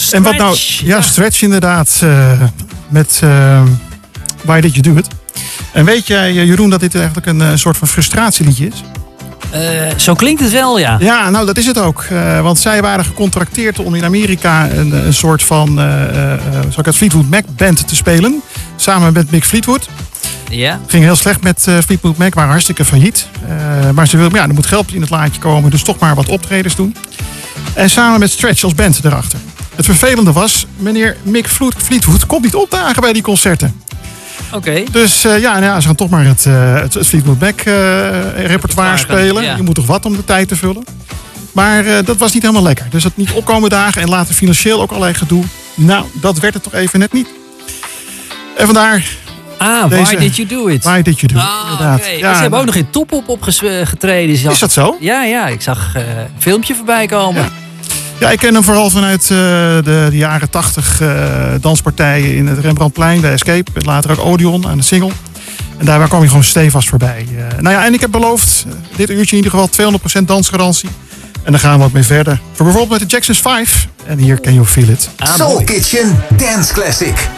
En wat nou? Ja, Stretch inderdaad. Met Why Did You Do It? En weet jij, Jeroen, dat dit eigenlijk een soort van frustratieliedje is? Zo klinkt het wel, ja. Ja, nou dat is het ook. Want zij waren gecontracteerd om in Amerika een soort van zal ik het Fleetwood Mac band te spelen. Samen met Mick Fleetwood. Ja. Het ging heel slecht met Fleetwood Mac, waren hartstikke failliet. Maar ze wilden, er moet geld in het laadje komen, dus toch maar wat optredens doen. En samen met Stretch als band erachter. Het vervelende was, meneer Mick Fleetwood komt niet opdagen bij die concerten. Oké. Dus ze gaan toch maar het Fleetwood Mac repertoire spelen. Ja. Je moet toch wat om de tijd te vullen. Maar dat was niet helemaal lekker. Dus dat niet opkomen dagen en later financieel ook allerlei gedoe. Nou, dat werd het toch even net niet. En vandaar... Why Did You Do It? Why Did You Do It, inderdaad. Okay. Ja, ze hebben ook nog in Top Op opgetreden. Is dat zo? Ja, ik zag een filmpje voorbij komen. Ja, ik ken hem vooral vanuit de jaren 80 danspartijen in het Rembrandtplein bij Escape. Later ook Odeon aan de Singel. En daar kwam je gewoon stevast voorbij. En ik heb beloofd, dit uurtje in ieder geval 200% dansgarantie. En dan gaan we ook mee verder. Voor bijvoorbeeld met de Jacksons 5. En hier Can You Feel It. Soul Kitchen Dance Classic.